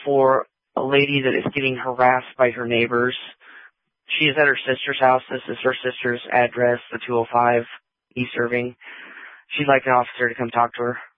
for a lady that is getting harassed by her neighbors. She is at her sister's house. This is her sister's address, the 205 East Irving. She'd like an officer to come talk to her.